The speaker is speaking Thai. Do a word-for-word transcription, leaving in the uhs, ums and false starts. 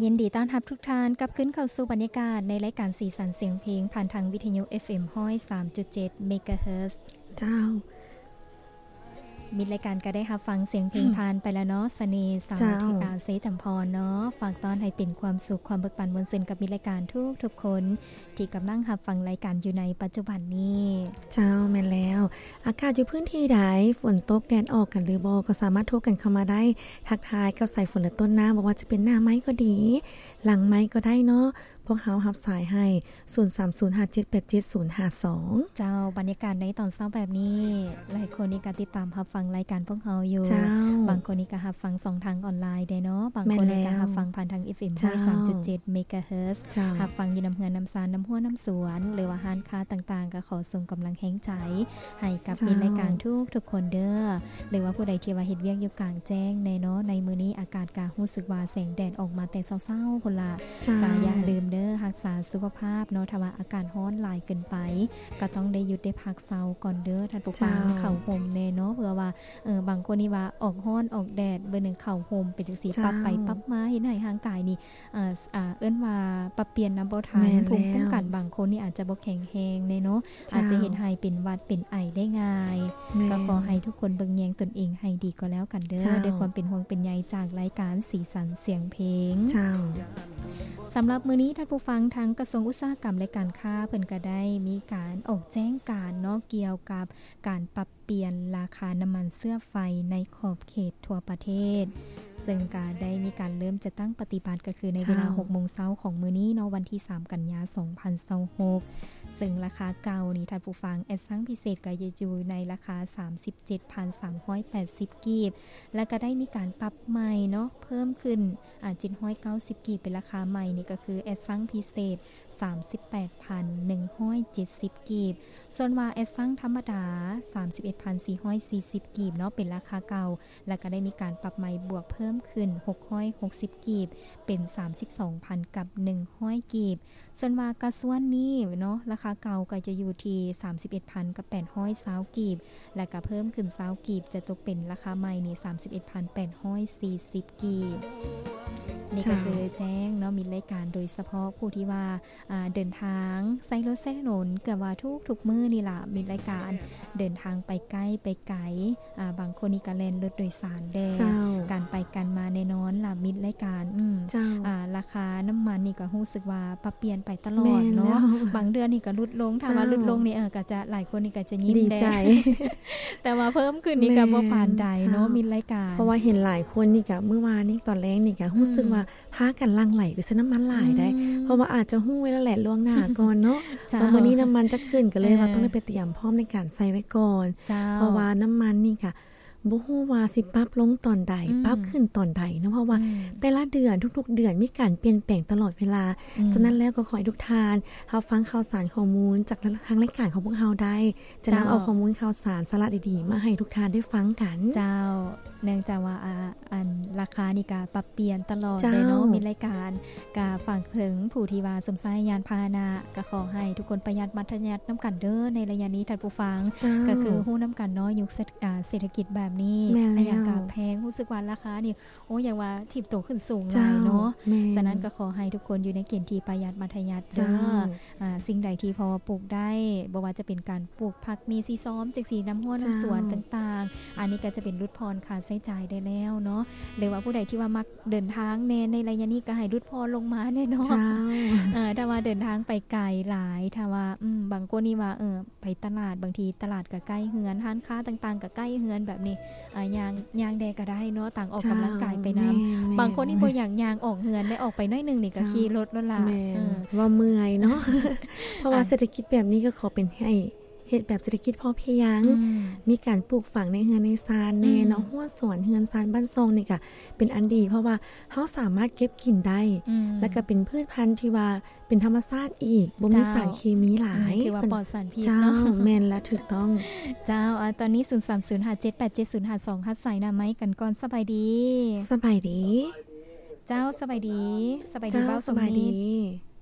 ยินดีต้อนรับทุกท่านกลับขึ้นเข้าสู่บรรยากาศในรายการสีสันเสียงเพลงผ่านทางวิทยุ เอฟ เอ็ม หนึ่งร้อยสามจุดเจ็ด เมกะเฮิรตซ์เจ้ามีรายการก็ได้รับฟังเสียงเพลงผ่านไปแล้วเนาะเสน่ห์สาวธิกาเสจำพรเนาะฝากต้อนให้เป็นความสุขความเบิกบานมวลซึนกับมีรายการทุกทุกคนที่กำลังรับฟังรายการอยู่ในปัจจุบันนี้เจ้าแม่นแล้วอากาศอยู่พื้นที่ใดฝนตกแดดออกกันหรือบ่ก็สามารถโทรกันเข้ามาได้ทักทายกับสายฝนและต้นน้ำบอกว่าจะเป็นหน้าไม้ก็ดีหลังไม้ก็ได้เนาะพวกเฮารับสายให้ศูนย์ สาม ศูนย์ ห้า เจ็ด แปด เจ็ด ศูนย์ ห้า สองเจ้าบรรยากาศในตอนเช้าแบบนี้หลายคนนี่ก็ติดตามรับฟังรายการพวกเฮาอยู่บางคนนี่ก็รับฟังสองทางออนไลน์ได้เนาะบางคนนี่ก็รับฟังผ่านทาง เอฟ เอ็ม สามจุดเจ็ด เมกะเฮิรตซ์รับฟังอยู่นำเฮือนนำซานนำหัวน้ำสวนหรือว่าร้านค้าต่างๆก็ขอส่งกำลังแห่งใจให้กับมีรายการทุกทุกคนเด้อหรือว่าผู้ใดที่ว่าเฮ็ดเวียกอยู่กลางแจ้งในเนาะในมื้อนี้อากาศก็รู้สึกว่าแสงแดดออกมาแต่เช้าๆพุ่นล่ะก็อย่าลืมเด้อรักษาสุขภาพเนาะถ้าว่าอากาศร้อนหลายเกินไปก็ต้องได้หยุดได้พักเซาก่อนเด้อท่านผู้ฟังเข้าห่มแน่เนาะเผื่อว่าเออบางคนนี่ว่าออกร้อนออกแดดเบอร์หนึ่งเข้าห่มเป็นจังซี่ปรับไปปรับมาเฮ็ดให้ร่างกายนี่อ่าอ่าเอิ้นว่าปรับเปลี่ยนน้ำบ่ทันภูมิคุ้มกันบางคนนี่อาจจะบ่แข็งแรงแน่เนาะอาจจะเฮ็ดให้เป็นหวัดเป็นไอได้ง่ายก็ขอให้ทุกคนเบิ่งแยงตนเองให้ดีก็แล้วกันเด้อด้วยความเป็นห่วงเป็นใยจากรายการสีสันเสียงเพลงเจ้าสำหรับมื้อนี้ท่านผู้ฟังทางกระทรวงอุตสาหกรรมและการค้าเพิ่นก็ได้มีการออกแจ้งการเนาะเกี่ยวกับการปรับเปลี่ยนราคาน้ำมันเสื้อไฟในขอบเขตทั่วประเทศซึ่งก็ได้มีการเริ่มจะตั้งปฏิบัติก็คือในเวลา หกโมงเช้าของมื้อนี้เนาะวันที่สามกันยายนสองพันยี่สิบหกซึ่งราคาเก่านี่ท่านผู้ฟังแอดซังพิเศษก็อยู่ในราคา สามสิบเจ็ดพันสามร้อยแปดสิบ กีบแล้วก็ได้มีการปรับใหม่เนาะเพิ่มขึ้นอ่าเจ็ดร้อยเก้าสิบ กีบเป็นราคาใหม่นี่ก็คือแอดซังพิเศษ สามสิบแปดพันหนึ่งร้อยเจ็ดสิบ กีบส่วนว่าแอดซังธรรมดา สามสิบเอ็ดพันสี่ร้อยสี่สิบ กีบเนาะเป็นราคาเก่าแล้วก็ได้มีการปรับใหม่บวกเพิ่มขึ้นหกร้อยหกสิบ กีบเป็น สามสิบสองพัน กับหนึ่งร้อย กีบส่วนว่ากระส่วนนี้เนาะราคาเก่าก็จะอยู่ที่ สามสิบเอ็ดพัน กับแปดร้อยยี่สิบ กีบแล้วก็เพิ่มขึ้นยี่สิบกีบจะตกเป็นราคาใหม่นี่ สามสิบเอ็ดพันแปดร้อยสี่สิบ กีบนี่ก็คือแจ้งเนาะมีรายการโดยเฉพาะผู้ที่ว่าเดินทางใช้รถใช้ถนนเกือบว่าทุกทุกมื้อนี่ล่ะมีรายการเดินทางไปใกล้ไปไกลอ่าบางคนนี่ก็แล่นรถโดยสารแดงการไปกันมาแน่นอนล่ะมีรายการอืมอ่าราคาน้ำมันนี่ก็รู้สึกว่าปรับเปลี่ยนไปตลอดเนาะบางเดือนนี่ก็ลดลงถ้าว่าลดลงนี่เออก็จะหลายคนนี่ก็จะยิ้มแดงแต่ว่าเพิ่มขึ้นนี่ก็บ่ปานใดเนาะมีรายการเพราะว่าเห็นหลายคนนี่ก็เมื่อวานนี่ตอนแรกนี่ก็รู้สึกว่าพากันลังไหลไปซื้อน้ำมันหลายได้เพราะว่าอาจจะฮู้ไว้แล้วแหละล่วงหน้าก่อนเนาะว่ามื้อนี้น้ำมันจะขึ้นก็เลยว่าต้องได้ไปเตรียมพร้อมในการใส่ไว้ก่อนเพราะว่าน้ำมันนี่ค่ะบ่ฮู้ว่าสิปรับลงตอนใดปรับขึ้นตอนใดเนาะเพราะว่าแต่ละเดือนทุกๆเดือนมีการเปลี่ยนแปลงตลอดเวลาฉะนั้นแล้วก็ขอให้ทุกท่านรับฟังข่าวสารข้อมูลจากทางรายการของพวกเราได้จะนำเอาข้อมูลข่าวสารสาระดีๆมาให้ทุกท่านได้ฟังกันเจ้าเนื่องจากว่าอันราคานี่ก็ปรับเปลี่ยนตลอดเลยเนาะมีรายการก็ฟังถึงผู้ที่ว่าสมใช้ยานพาหนะก็ขอให้ทุกคนประหยัดมัธยัสถ์นํกันเด้อในระยะนี้ท่านผู้ฟังก็คือฮู้นํกันเนาะยุคเศรษฐกิจแบบนี้อากาศแพงรู้สึกว่าราคานี่โอ้อย่างว่าทิ่มโตขึ้นสูงหลายเนาะฉะนั้นก็ขอให้ทุกคนอยู่ในเกณฑ์ที่ประหยัดมัธยัสถ์เด้ออ่าสิ่งใดที่พอปลูกได้บ่ว่าจะเป็นการปลูกผักมีซีซ้อมจังซี่น้ำหัวน้ำสวนต่างๆอันนี้ก็จะเป็นลดพรค่าใช้จ่ายได้แล้วเนาะหรือว่าผู้ใดที่ว่ามักเดินทางแน่ในระยะนี้ก็ให้ลดพรลงมาแน่เนาะเออถ้าว่าเดินทางไปไกลหลายถ้าว่าอืมบางคนนี่ว่าเออไปตลาดบางทีตลาดก็ใกล้เฮือนร้านค้าต่างๆก็ใกล้เฮือนแบบนี้อ่ายางยางแดก็ได้เนาะต่างออกกำลังกายไปนำบางคนนี่บ่อยากยางออกเฮือนได้ออกไปน้อยนึงนี่ก็ขี่รถนั่นล่ะเออว่าเมื่อยเนาะเพราะว่าเศรษฐกิจแบบนี้ก็ขอเป็นให้เฮ็ดแบบเศรษฐกิจพอเพียงมีการปลูกฝังในเฮือนในซานแน่เนาะหัวสวนเฮือนซานบ้านทรงนี่ก็เป็นอันดีเพราะว่าเฮาสามารถเก็บกินได้แล้วก็เป็นพืชพันธุ์ที่ว่าเป็นธรรมชาติอีกบ่มีสารเคมีหลายคือว่าปลอดสารพิษเนาะแม่นและถูกต้องเจ้าอ่าตอนนี้ศูนย์ สาม ศูนย์ ห้า เจ็ด แปด เจ็ด ศูนย์ ห้า สองรับสายหน้าไม้กันก่อนสบายดีสบายดีเจ้าสบายดีสบายดีเว้าสบายดี